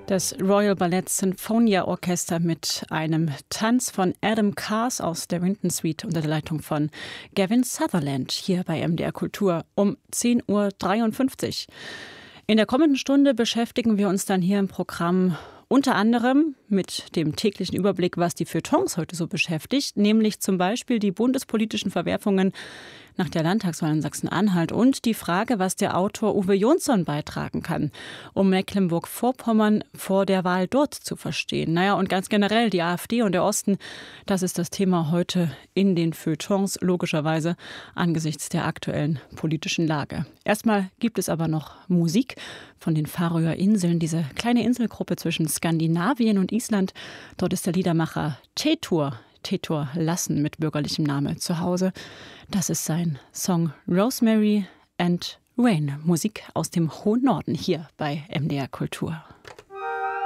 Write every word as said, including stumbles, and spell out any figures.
Das Royal Ballet Sinfonia Orchester mit einem Tanz von Adam Kars aus der Winton Suite unter der Leitung von Gavin Sutherland hier bei M D R Kultur um zehn Uhr dreiundfünfzig. In der kommenden Stunde beschäftigen wir uns dann hier im Programm unter anderem mit dem täglichen Überblick, was die Feuilletons heute so beschäftigt, nämlich zum Beispiel die bundespolitischen Verwerfungen nach der Landtagswahl in Sachsen-Anhalt und die Frage, was der Autor Uwe Jonsson beitragen kann, um Mecklenburg-Vorpommern vor der Wahl dort zu verstehen. Naja, und ganz generell die AfD und der Osten, das ist das Thema heute in den Feuilletons, logischerweise angesichts der aktuellen politischen Lage. Erstmal gibt es aber noch Musik von den Färöer Inseln, diese kleine Inselgruppe zwischen Skandinavien und Island. Dort ist der Liedermacher Tetur, Tetur Lassen mit bürgerlichem Namen zu Hause. Das ist sein Song Rosemary and Rain, Musik aus dem hohen Norden hier bei M D R Kultur.